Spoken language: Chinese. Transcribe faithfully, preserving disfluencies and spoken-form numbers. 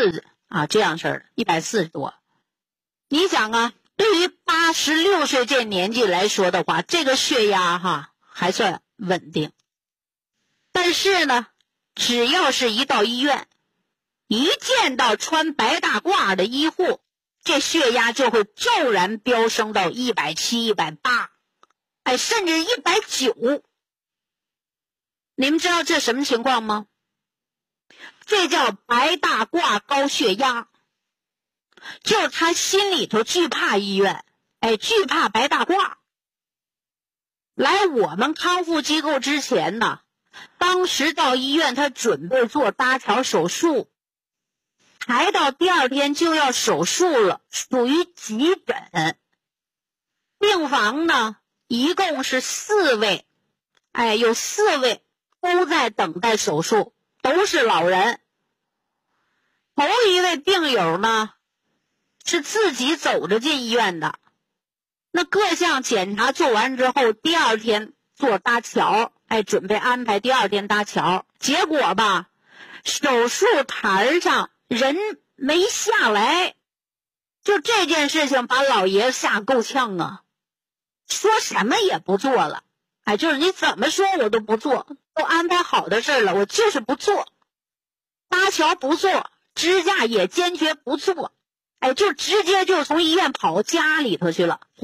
四啊，这样式儿，一百四十多。你想啊，对于八十六岁这年纪来说的话，这个血压哈还算稳定。但是呢，只要是一到医院，一见到穿白大褂的医护，这血压就会骤然飙升到一百七、一百八，哎，甚至一百九。你们知道这什么情况吗？这叫白大褂高血压，就是他心里头惧怕医院，哎，惧怕白大褂。来我们康复机构之前呢，当时到医院他准备做搭桥手术，排到第二天就要手术了，属于急诊。病房呢一共是四位，哎，有四位都在等待手术，都是老人。头一位病友呢是自己走着进医院的，那各项检查做完之后，第二天做搭桥，哎，准备安排第二天搭桥。结果吧，手术台上人没下来，就这件事情把老爷子吓够呛啊，说什么也不做了，哎，就是你怎么说我都不做，都安排好的事了，我就是不做，搭桥不做，支架也坚决不做，哎，就直接就从医院跑家里头去了。